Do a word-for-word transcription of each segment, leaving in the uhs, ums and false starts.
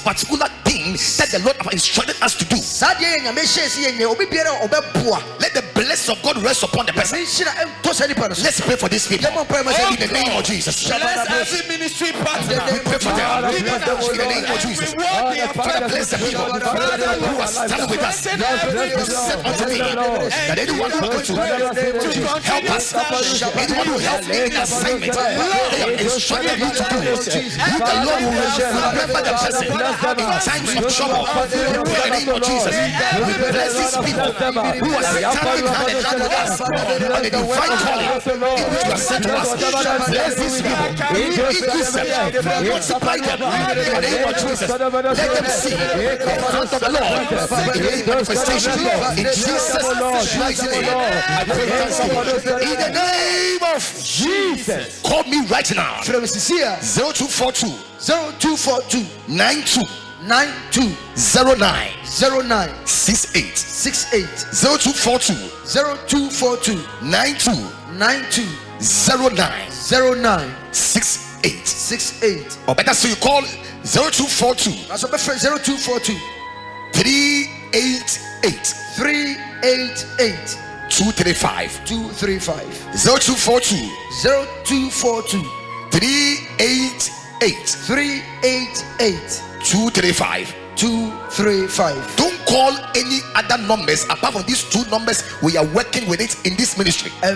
particular thing that the Lord has instructed us to do. Let the blessing of God rest upon the person. Let's pray for this people. In the name of Jesus. Every ministry partner, we pray for them. In the name of Jesus. Father, bless the people who are standing with us. You said unto me that anyone who is going to help us, anyone who helps me in assignment, they have instructed you to do it. You, the Lord, will remember the person in times of trouble. In the name of Jesus, we bless these people who are standing hand in hand with us on the divine calling in which you are sent to us. Bless these people, increase them, multiply them in the name of Jesus. Let them see the hand of the Lord in manifestation in Jesus' mighty name. I pray thanksgiving in the name of Jesus. Call me right now. zero two four two zero two four two nine two nine two zero nine zero nine six eight six eight zero two four two zero two four two nine two nine two zero nine zero nine six eight six eight. Or better, so you call zero two four two zero two four two three eight eight three eight eight two three five two three five zero two four two zero two four two three eight eight three eight eight two three five two three five. Don't call any other numbers apart from these two numbers. We are working with it in this ministry. And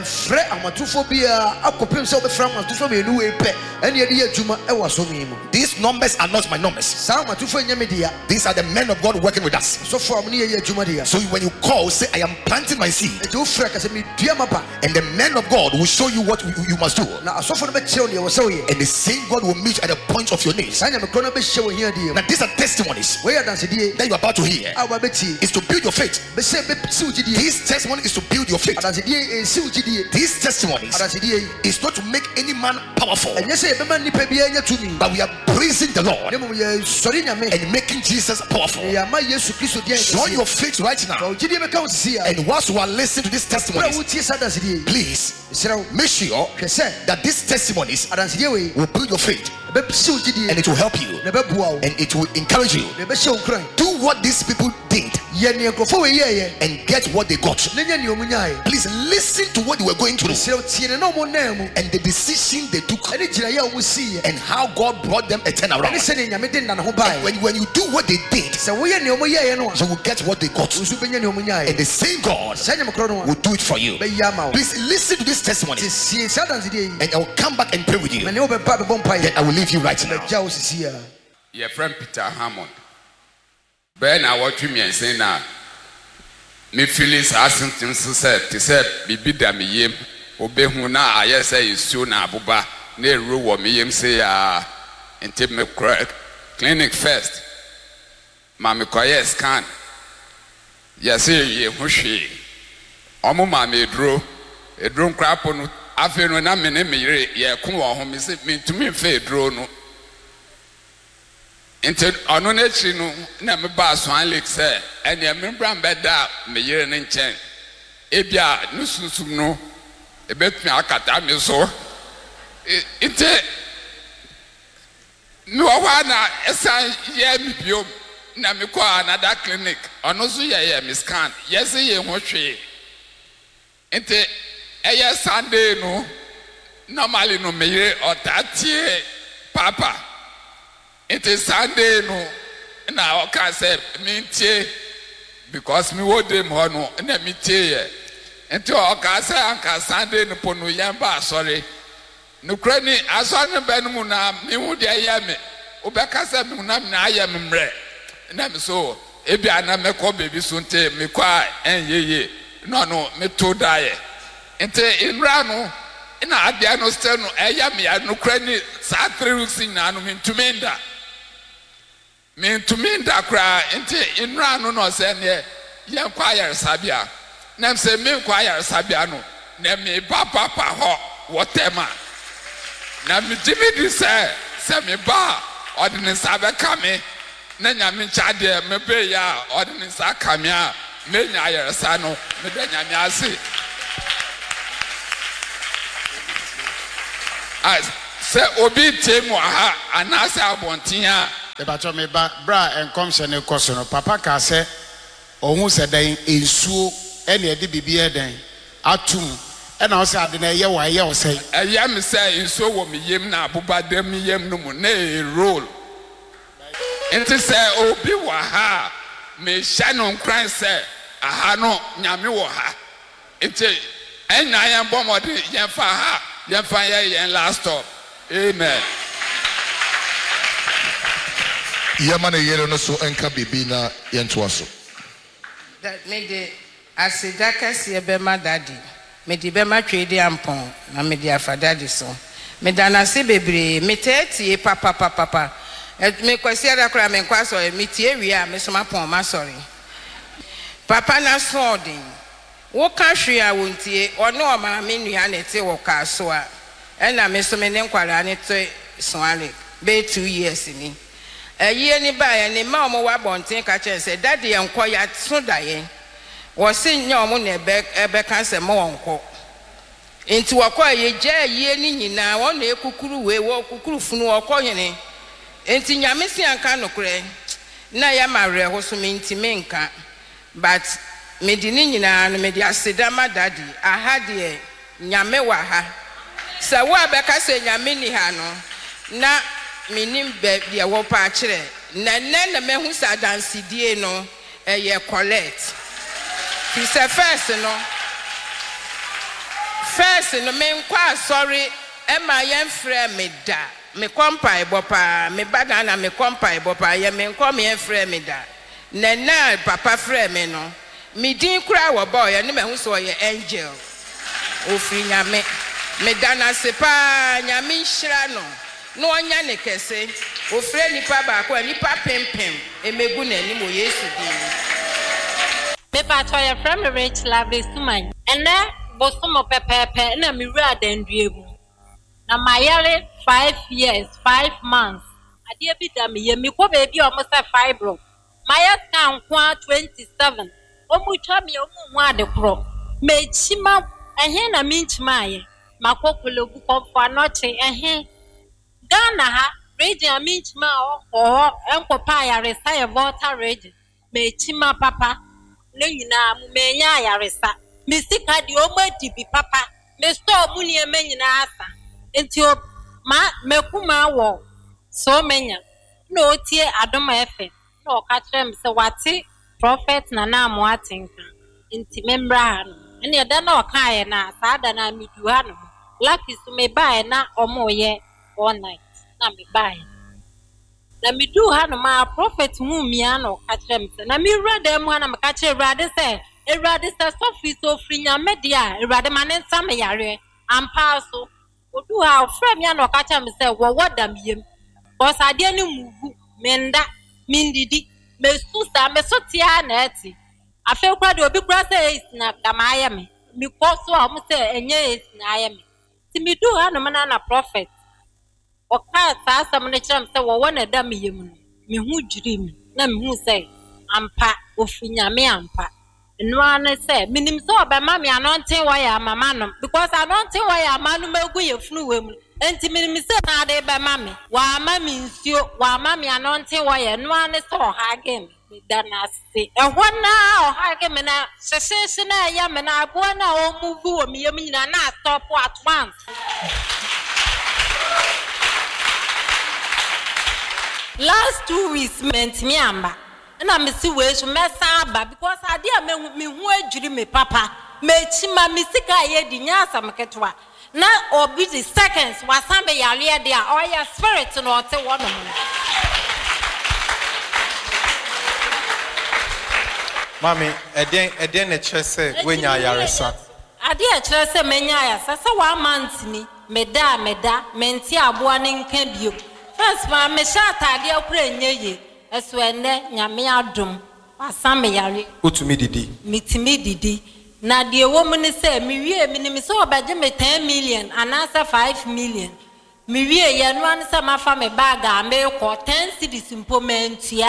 these numbers are not my numbers. These are the men of God working with us. So when you call, say, I am planting my seed, and the men of God will show you what you must do, and the same God will meet at the point of your needs. Now these are testimonies that you are about to hear. Is to build your faith. This testimony is to build your faith. These testimonies is not to make any man powerful, but we are praising the Lord and making Jesus powerful. Join your faith right now, and whilst you are listening to this testimony, please make sure that these testimonies will build your faith, and it will help you, and it will encourage you. Do what these people did and get what they got. Please listen to what they were going through and the decision they took and how God brought them a turnaround. And when, when you do what they did, you will get what they got, and the same God will do it for you. Please listen to this testimony, and I will come back and pray with you. Then I will leave you right now. Your friend Peter Hammond. Ben, I watch me and say now, me feelings asking him to say, to say, Bibi Damiyim, Obehuna, I say is soon Abuba, near Ruwa, me say, ah, and take me clinic first. Mammy Koye scan. Yes, ye, Hushi. Omo mammy drew a drone crap on after when I'm in a mirror, ye come home, me to me, fair drone. Into honestly, no, never pass one like say, and your member better, me year and chain. Ebia, no soon, no, a bet me a cat, so it's a no one, a sign, yeah, me, you, Namiko, another clinic, or no, so yeah, Miss Khan, yes, ye, what she into a year Sunday, no, normally no, me or that year, Papa. It is Sunday, no. Now I can say, me because me would them or no, and let me tell you. Until I can say, Uncle Sunday, no ponu yamba, sorry. No cranny, as on the Benmuna, me would ya me. Obecasa Munam, I am bre. And I'm so, Ebiana me call baby soon take me quiet, and ye ye. No, no, me too die. Until in Rano, and I had no stand, I am me, I no cranny, sat through sing, I mean to menda. Me to me that cry into in run no send ye young choir sabia. Nam say me choir sabiano. Name me papa ho whatever. Nam me Jimmy this say say me ba ordinance sabe kame. Nanya me chade me be ya ordinance akamia me nya yer sano me de nya me ase. As say obi temu aha anase abontia Ebacho me ba bra enkom hye ne koso no papa ka se ohun se dan ensuo ene e de bibie dan atum e na o se ade na ye wa ye o se eya me say ensuo wo me yem na abuba dem yem no mu na e roll enti say obi wa ha me hye no nkran say aha no nyame wo ha enti enya yan bomode yen fa ha yen fa ye yen last stop amen. Yamane yero no so enka bibi na yentoa so. That me de asidaka si ebema daddy. Me di bema twede ampon na me di afa daddy so. Me dana se bebre me tete papa papa papa. Me kwasi ada kra me kwa so me tie wi a me so mapon ma sorry. Papa na so din. Wo ka hwe a wontie ono o ma me nua na te wo ka so a. E na me so me ne nkwara ne to so ale be two years ni. Eyi ni ba ya ni ma omo wa bonten ka che se daddy enko ya so da ye wo se nya omo na ebe ebe kan se mo onko enti wo kwa ye ja ye ni nyina wo na ekukuru we wo kukuru funu wo ko hene enti nyame si anka nokre na ya mare ho so me enti me nka but me di ni nyina no me di aseda ma daddy aha de nyame wa ha se wo abeka se nyame ni ha no na minim be bia wo pa kire na na na mehu sa dance die no eye collect fi se first no first no me nkwa sorry e ma yen frɛ me da me kompa ebo pa me baga na me kompa ebo pa ye me nkom yen frɛ me da na na papa frɛ me no me din kura wo boy ye no mehu so ye angel ofri nyame me dana se pa nyame nhira no no onya ne kese ofre nipa ba ko nipa pempem emegu na ni mo Yesu di me pa to ye from rich lovely suman ene bosomo pepepe na mi wura dandue mu na mayare five years five months ade bi da me ye mi ko be bi o mo se fibro mayas kan kwa twenty-seven o mu twa me o mu hu ade kro me chima ehe na mi nchima ye makokolo bu ko fa noche ehe Ghana ha region minchima o enko pa yaresa ye volta region me chima papa ne nyina mu me nya yaresa me sika di o madi bi papa me store mu ne me nyina asa enti o ma me kuma wo so menya no tie adoma efe no ka trem se wate prophet na na mo atenka enti membra ha no ene da na o ka ye na sa da na midu ha no lucky so me ba na omo ye all night na me buy na me do ha no ma prophet hu mi ano ka kire me na me rade mu ha na me ka kire rade se e rade se so fi so fri nya me dia e rade ma ne nsa me yare ampa so odu ha ofre mi ano ka kire me se wo woda me yem cause ade ni muvu me nda me ndidi me susa me so tia na eti afi kura de obi kura se is na kama aye me me ko so a mo se enye is na aye me ti me do ha no ma na prophet oka sa asam ne kyerem se wo wona da me yemu me hu jiri mi na me hu se ampa ofinya me ampa eno ane se minim se oba ma me anonten wo ya mama no because anonten wo ya mama no magu ye funu we mu enti minim se na ade ba ma me wa ma me nsuo wa ma me anonten wo ya eno ane se o ha game me da na se ehwo na o ha game na sesese na ya me na abo na o move wo me yemu nyina na stop at once. Last two weeks meant me amba. And I miss way to mess up because I dear me who ajuri me papa. Me chima misika ye di nyasa mketwa. Na or busy seconds was somebody ya there or your spirit no te one of Mommy, eden eden e chese when ya yaresa. Ade e chese menya ya sasa one month ni meda meda menti aboa ne nka bio. First ma me shata de akura nyeye eso ene nyame adom wasame yare utumi didi mitimi didi na de wo mu ne se mi wie mi ni so obaje me ten million anasa five million mi wie ye no an se ma fa me bag a me ko ten cedis impomentia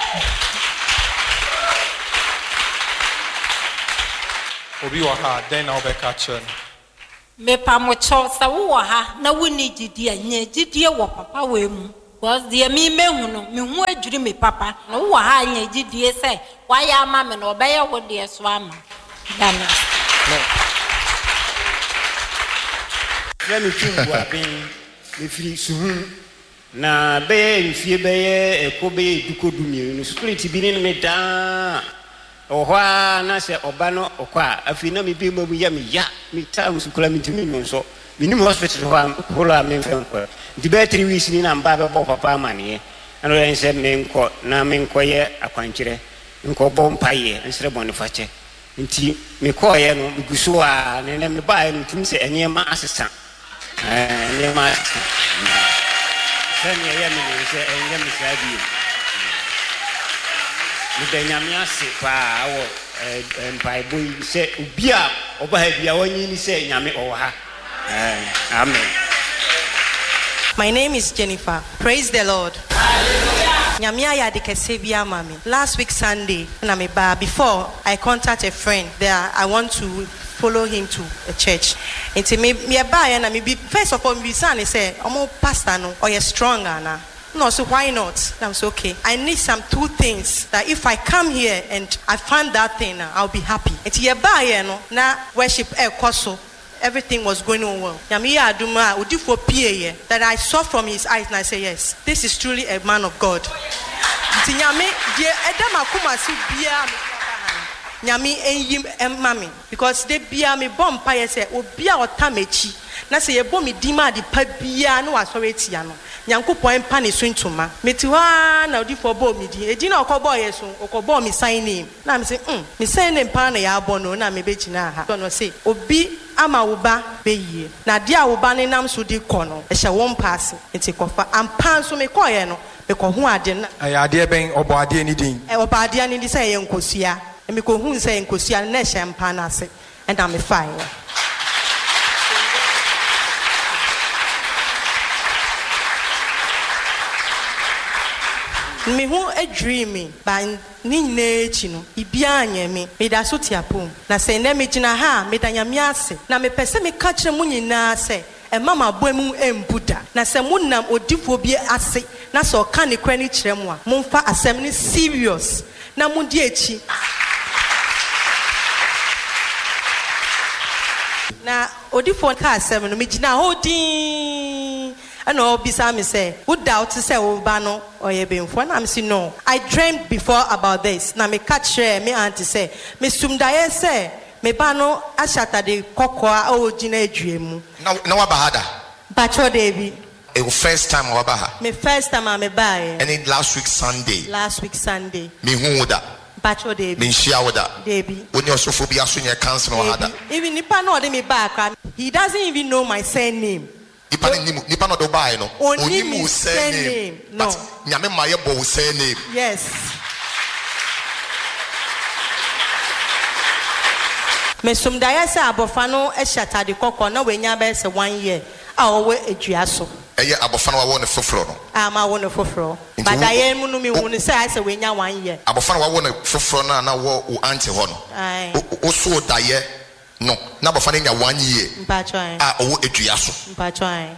obi wa ha den na obeka chen me pa mo cho sa wo ha na woni gidi anya gidi wo papa we mu because the me me hunu me hu adwiri me papa no wo ha anya gidie say why ama me no obey wo de so ama dana ya me tu wa ben me firi suhu na be mfie be ye ekobe dukodu mi no spirit bi ni me da ohwa na se oba no okwa afi na me bi mamu ya me ya me ta musukula me timi no so minim hospital ho hola me fem ko di be three weeks ni na mba be bo papa mane ano yen se me nko na me nko ye akwankyere nko bo mpaye nsere bonu fache nti me ko ye no gusu a ne ne me ba ye ntim se enema asesa eh enema sani ye me ne se enye me sabi mi de nyamia se pa wo mpai boy se obi a oba ha bia wonyi ni se nyame owa. Amen. My name is Jennifer. Praise the Lord. Nyamia ya de kesebia mami. Last week Sunday, na me ba before I contact a friend there, I want to follow him to a church. Enti me me ba ya na me be first of all me say say omo pastor no or you stronger na. No, so why not? I'm so okay. I need some two things that if I come here and I find that thing, I'll be happy. Enti ye ba ya no na worship e koso. Everything was going on well. That I saw from his eyes and I say, yes, this is truly a man of God. Because they be me bomb pie say, oh, be our tamechi. Na say, bo me dima di pabia no authority ano. Nyanko point pani swintuma. Metiwa na odi for bo me di. E di na okobo yeso, okobo me sign name. Na me say, mm, me sign name pa na ya bono na me be gina ha. So no say, obi ama uba be ye. Na dia uba ne nam so di kono. E hye won pass. Enti kofa ampan so me koye no. Me ko hu ade na. Aya ade ben obo ade ni din. E obo ade ni di say ye nkosia. E me ko hu say nkosia na hye ampan na se. And I'm a fire. Me who a dreamy by ni chino, ibia me, me da so tiapo. Na say ne me jina ha, me da nyamiase. Na me pese me catch munyi na say, e mama boemu embuda. Na say munam odifo bi ase, na so ka ne kwani kire mu a, momfa asem ni serious. Na mudi echi. Na odifo ka asem no me jina hodin. And all beside me say, who doubt to say Obano or ye been for? I'm saying no. I dreamed before about this. Now me catch share me auntie say, me sumdaye say, me bano ashata de kokoa o jine dream. Now now abahada. Bacho Devi. A first time wabaha. Me first time I me buy. And in last week Sunday. Last week Sunday. Me huda. Bacho Devi. Me shiawada. Devi. When your sophobia sunya cancer no hada. Even nipa no de me back. He doesn't even know my surname. Nipa nimu nipa no do buy no. Only me surname. No. Nyame maye bo surname. Yes. Me sumdaya se abofano e shata de kokko na we nya be se one year. A o we eduaso. Eye abofano wa wo ne foforo no. Ah ma wo ne foforo. Badaye mu no me hu ne say se we nya one year. Abofano wa wo ne foforo na na wo o anti ho no. Ai. O so daye no. Na abofano nya one year. Mpacho ai. Ah o wo eduaso. Mpacho ai.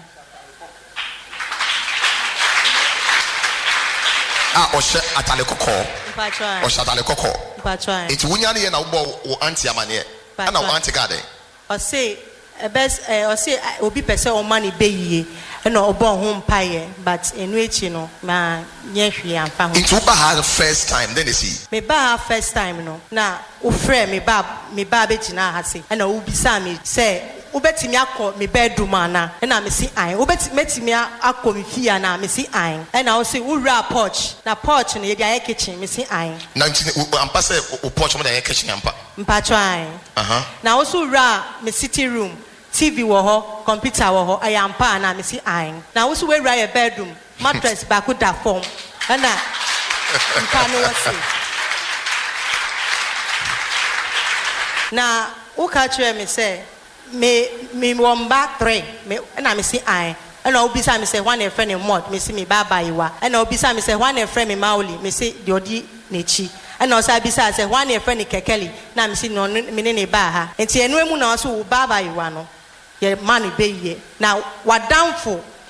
Ah o she atale kokko. Mpacho ai. O she atale kokko. Mpacho ai. Enti wunya ne ye na wo o anti amane. Na wo anti garden. O say e best eh o say obi pese o mani be yie. E no obo ho mpaye but enu echi no ma nye hwe amfa ho. Enti wo ba ha the first time then they see. Me ba first time no. Na o frɛ me ba me ba be gina ha se. E na wo bisa me say ubetimi akọ me bedroom ana e na me si an ubetimi akọ me fie na me si an e na wo say wo wura porch na porch no ye dia ye kitchen me si an na ntini ampa say o porch mo da ye kitchen ampa mpacho an aha na wo so wura me sitting room T V wo ho computer wo ho ayampa na me si an na wo so we wura ye bedroom mattress ba ko da form e na mpa no wo say na wo ka chere me say me me one back three me na me see I and obisa me say one e friend mod me see me baba yiwa and obisa me say one e friend me mauli me say the odi nechi and also obisa say one e friend kekeli na me see no me ne ba ha enti enu emu na so baba yiwa no ye man be ye now what down for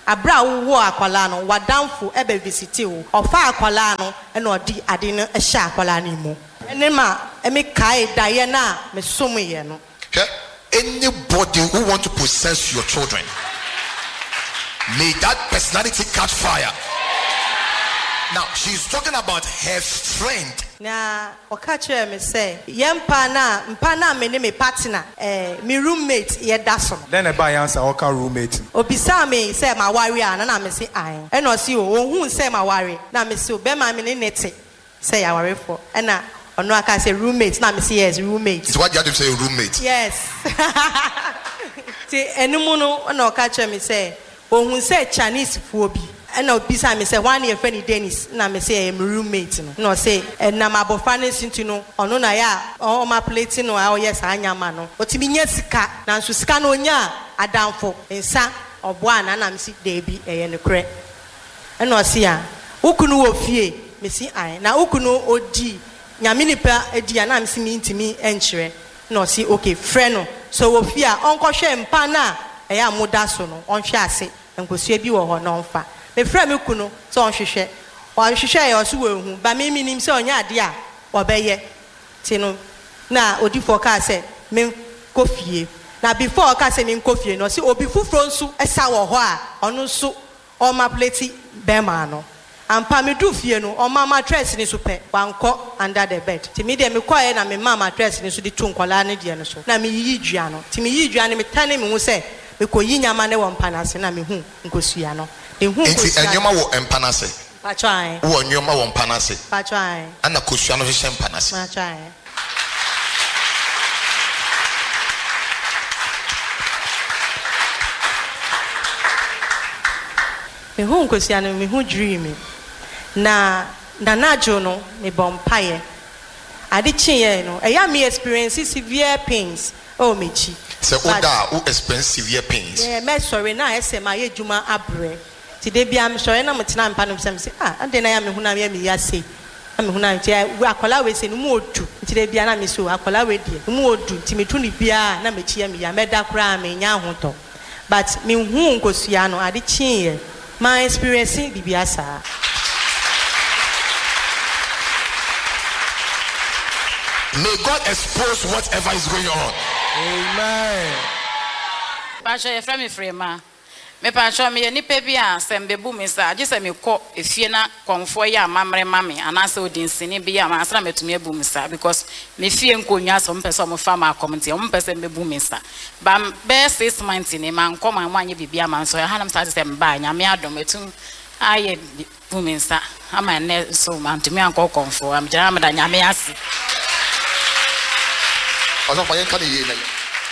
abra wo akwala no wadamfo ebe visiti wo ofa akwala no e na odi ade no e hya akwala no mu ene ma e me kai daye na me som ye no. Anybody who want to possess your children, may that personality catch fire. Now she's talking about her friend. Na okache me say yempa na mpa na me ne me partner eh me roommate ye da so. Then e buy answer oka roommate. Obisa me say ma ware ana na me say ai. E no si o ohun say ma ware na me say o be ma me ne nete say ya ware for. E na ono aka say roommate na me say yes roommate. It's what you have to say roommate. Yes. Ti enimu no na okache me say ohun say Chinese fu obi. And I'll be me say one year friend Dennis na me say I'm roommate no no say and na mabofa ne sinti no ono na ya o ma plate no a yes anya ma no otimi nya sika na nso sika no nya adamfo nsa obo ana na me si debi eye ne kre and no see a ukunu wo fie me si ai na ukunu odi nyame nipa edi ana me si mi ntimi enkyere no see okay friend no so wo fie a onko hwe mpa na eye amoda so no onhwe ase nkosua bi wo ho no mfa me friend me kuno so on hwehwe on hwehwe ya so wehu ba me minim se onya ade a obeye ti no na odi for ka se me kofie na before ka se me kofie no se obi fufro nso esa wo ho a ono nso o ma plate be ma no ampa me du fie no o ma mattress ni so pe wanko under the bed ti me de me koye na me ma mattress ni so di tu nkola ne de no so na me yi dua no ti me yi dua ne me tane me hu se me koyi nyama ne wo mpanase na me hu nkosua no. Enti enyoma wo empanase. Pachai. Wo enyoma wo empanase. Pachai. Ana kosua no hye empanase. Pachai. Me hu nkosua no me hu dream. Na na najo no me bompaye. Ade chiye no eya me experience severe pains. Oh mechi. Se oda who experience severe pains. Yeah, me sorry na ese ma ye djuma abre. Ti de bia me sorry na mutena mpa no sem se ah ade na ya me hu na me ya se. Na me hu na ti akola we se no mu odu. Ti de bia na me so akola we die. Mu odu ti me tu ni bia na me chi ya me ya me da kra me nya hoto. But me hu nkosua no ade chiye. My experiencing bibia sa. May God expose whatever is going on. Amen. Pastor, your friend me free ma. Me pastor me ni pe bia sembe bu me sa. Je se me kɔ efie na konfo ya mamre mame anase odinsini bia ma asra metumi abu me sa because me fie nkonwa so mpɛ so mo fa ma community mo mpɛ se me bu me sa. Ba be six months ni ma nkɔ ma mo anye bibia ma so ha nam sa se mba nya me adom etum aye bu me sa. Ama ne so ma ntumi ankɔ konfo am jara ma da nya me ase. Ozo fa yen kan ye na.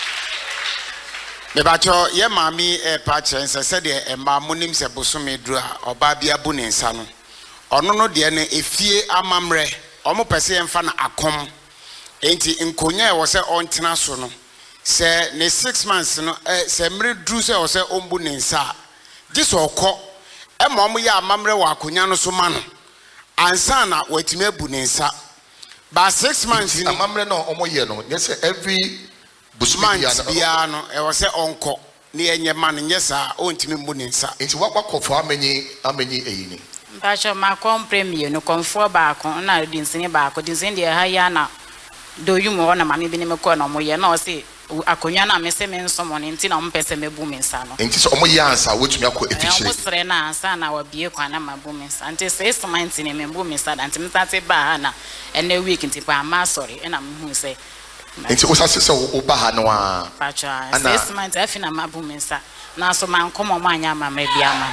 Me ba cho ye mami e pa chense se de e ma munim se bosome dru a oba bia bu ne nsa no. Ono no de ne efie amamre. Omo pese ye mfa na akom. Enti nkonya e wo se ontena so no. Se ne six months no eh se mre dru se wo se ombu ne nsa. Gi so okọ e ma omo ya amamre wa akonya no so ma no. Ansa na watime abu ne nsa. Ba six months in amamre no omo ye no. Yes every months bia no e wo se onko ne enye ma no nyesa ontimi mbu ne nsa. Enti wakwa kofo amenyi amenyi eyini. Bacho ma kompremie no konfo ba ko na dinsini ba ko dinsini de ha ya na do yumo na mami bi ne me ko na omo ye na o se akonya na me se me nsomo ne nti na omo pese me bu me nsa no. Enti so omo ye ansa wotumi akọ efishire. Omo sere na ansa na wa bie kwa na mabu me nsa. Nti six months ne me bu me nsa da nti mtate ba ha na ene week nti pa ma sorry e na me hu se enti osase se o ba ha no a pacha six months afi na mabu me nsa na so man komo mo anya ma ma bia ma.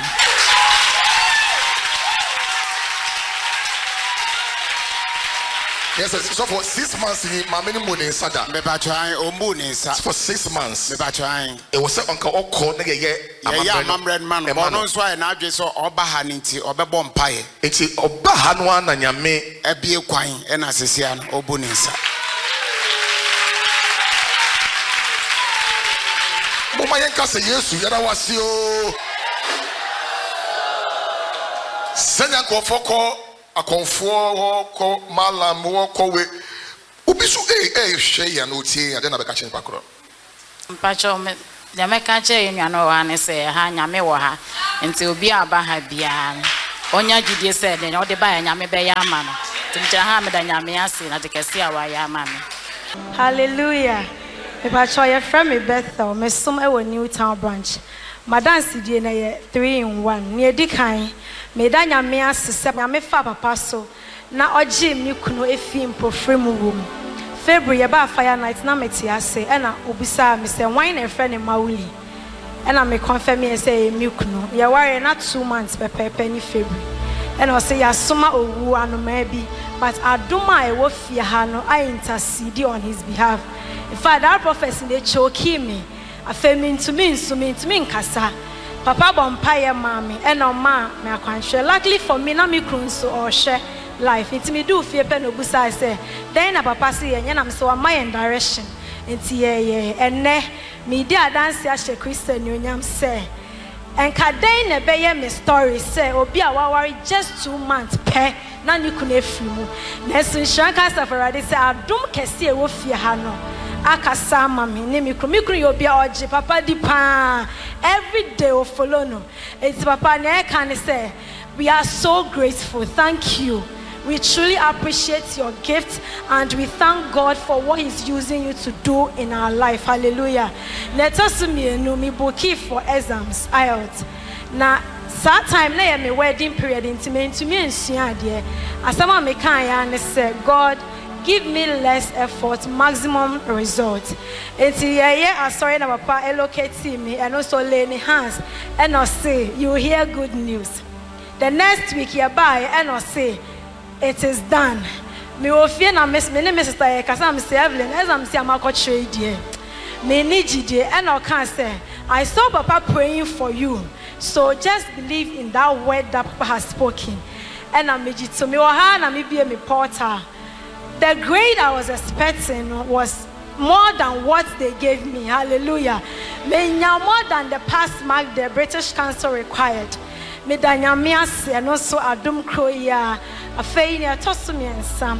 Yes, so for six months ni mama ni mo ne sada. Me ba try o mu ne nsa. For six months. Me ba try. E wo se onka okọ na ye ye amamre man. Mo no so ai na adwe so oba ha ni nti obebo mpaye. Enti oba ha no na nyame ebie kwan e na sesia no obu ne nsa. Mo ma yenka se Yesu yara wase o. Senya ko foko akonfo ko malam wo ko we obi so eh eh hwe ya no tie ade na be ka chen pakro mpacho me the Mecca chain, you know, and say, Hanya Mewaha, until be a Baha Bian. Onya Judy said, and all the buy and Yame Bayamana. To Jahamed and Yamiasi, at the Cassia Wayamami. Hallelujah. If I try a friend, me Bethel, Miss Summer Newtown branch. Madame Sidiana three in one, near Dickine. Medanya Meas, Sep, me Faba Paso. Na oji mi kuno efi mpofremu wom February aba fire night na meti ase e na obisa me say wine e friend Mauli e na me confirm e say mi kuno ye ware na two months pepepe ni February e na say ya soma owu anoma bi but adoma e wo fie ha no I intercede on his behalf. In fact that prophecy dey choke me afemi ntumi nsumi ntumi nkasa papa bompaye mami e na ma me akwanhwe luckily for me na me kru nso o hwe life it me do fear pen obusa say then na papa say yen na me so am my direction enti ye ye enne me di adanse a she Christian onyam say enka den na be ye me story say obi a wawari just two months pe na ni kuna efiri mu na so shanka safarade say adum kese e wo fie ha no akasa mami ne mi kru mi kru yo obi a oje papa di pa every day o follow no enti papa na e kan say we are so grateful. Thank you. We truly appreciate your gift and we thank God for what He's using you to do in our life. Hallelujah. Let us me book for exams. I L T S. Now, that time na my wedding period into me into me and dear. As someone me can and say, God, give me less effort, maximum results. Until yeah, I sorry na papa allocate me and also lay me hands and I say, you hear good news. The next week you buy and I say it is done. Me will fear na miss me name Mister Kasa I'm say Evelyn as I'm say I'm a trade there. Me need you and I can say I saw Papa praying for you. So just believe in that word that Papa has spoken. And I made it to me or and me be a me porter. The grade I was expecting was more than what they gave me. Hallelujah. Me more than the pass mark the British Council required. Me danya miase and also adum kroya afei ne atosumi ensam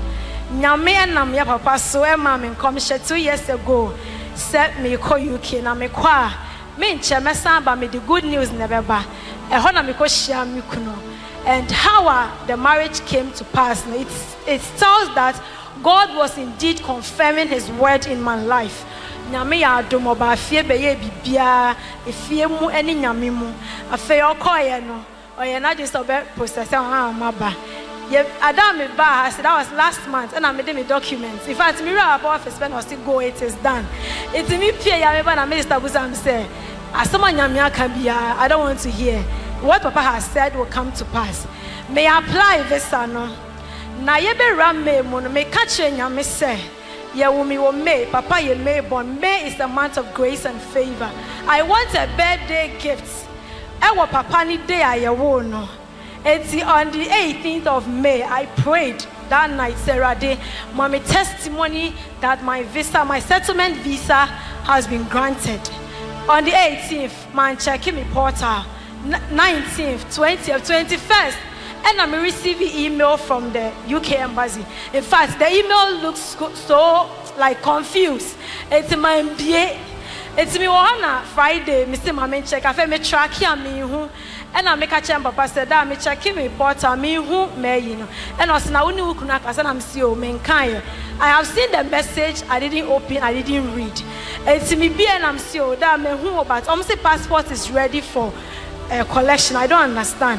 nyame na me papa so e ma me come two years ago set me ko U K na me kwa me nche mesa ba me the good news never ba e ho na me ko shia me kuno and how the marriage came to pass. It it tells that God was indeed confirming His word in my life. Nyame ya adomo ba fie be ye bibia efie mu eni nyame mu afi okoye no oye na just obe process ha maba ye adam me ba said that was last month and I made me documents. In fact me ra office when I still go it is done. It me pie ya me ba na minister Busam say asoma nyame aka bia I don't want to hear. What Papa has said will come to pass. May I apply visa no na ye be ram me mu no me ka che nyame say yeah, woman, will May. Papa, you May born. May is the month of grace and favor. I want a birthday gift. Ewa Papa ni day I no. It's on the eighteenth of May. I prayed that night, Sarah Day. Mommy testimony that my visa, my settlement visa, has been granted. On the eighteenth, man, checking me portal. nineteenth, twentieth, twenty-first. And I'm receiving email from the U K embassy. In fact, the email looks so like confused. It's my M B A. It's me on Friday, Mister Mama check. I feel me track here me who, and I make a chamber. Papa said that me checking me portal me who me you know. And I said now we know kuna kasi I'm see you men kind. I have seen the message. I didn't open. I didn't read. It's me be and I'm see you that me who but I'm say passport is ready for a collection. I don't understand.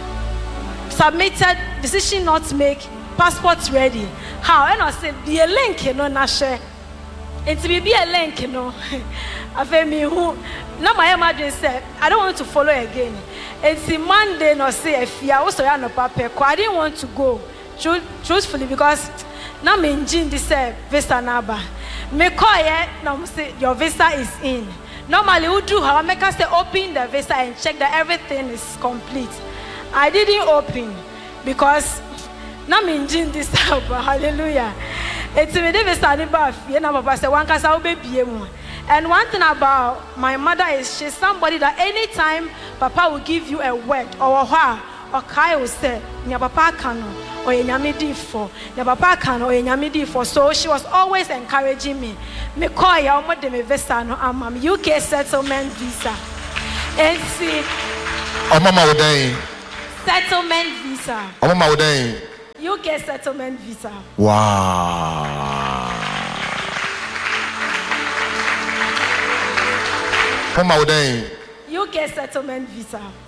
Submitted, decision not to make, passports ready. How? And I said, be a link, you know, na share. And to be a link, you know. I feel me who. Now my emergency said, I don't want to follow again. And see Monday, no say, if you also have no paper, I didn't want to go. Truthfully, because now me in June this visa number. Me call here, now say your visa is in. Normally, we do how make us say open the visa and check that everything is complete. I didn't open because now I'm in this house. Hallelujah. It's me David standing by you know Papa say one case I will be and one thing about my mother is she's somebody that anytime Papa will give you a word or a or Kai will say, "Nya Papa can Oyanyamidi the papa can Oyanyamidi for. So she was always encouraging me. Me call ya omo de me visa no am U K settlement visa. And see Oh mama Odai. Settlement visa. Oh mama Odai. U K settlement visa. Wow. Mama Odai. U K settlement visa.